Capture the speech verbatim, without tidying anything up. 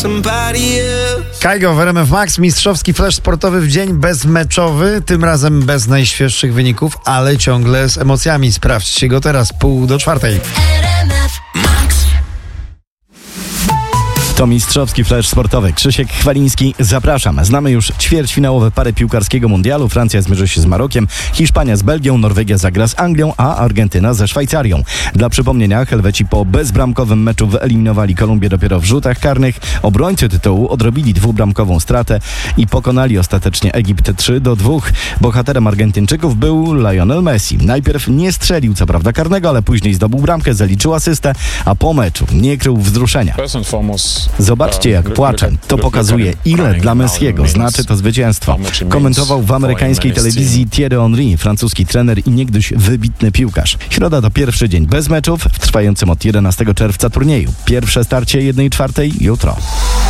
Kaigo w R M F Max, mistrzowski flash sportowy w dzień bezmeczowy, tym razem bez najświeższych wyników, ale ciągle z emocjami. Sprawdźcie go teraz, pół do czwartej. To mistrzowski flash sportowy. Krzysiek Chwaliński, zapraszam. Znamy już ćwierćfinałowe pary piłkarskiego mundialu. Francja zmierzy się z Marokiem, Hiszpania z Belgią, Norwegia zagra z Anglią, a Argentyna ze Szwajcarią. Dla przypomnienia, Helweci po bezbramkowym meczu wyeliminowali Kolumbię dopiero w rzutach karnych. Obrońcy tytułu odrobili dwubramkową stratę i pokonali ostatecznie Egipt trzy do dwóch. Bohaterem Argentyńczyków był Lionel Messi. Najpierw nie strzelił co prawda karnego, ale później zdobył bramkę, zaliczył asystę, a po meczu nie krył wzruszenia. Zobaczcie, jak płaczę. To pokazuje, ile dla Messiego znaczy to zwycięstwo. Komentował w amerykańskiej telewizji Thierry Henry, francuski trener i niegdyś wybitny piłkarz. Środa to pierwszy dzień bez meczów w trwającym od jedenastego czerwca turnieju. Pierwsze starcie jednej czwartej jutro.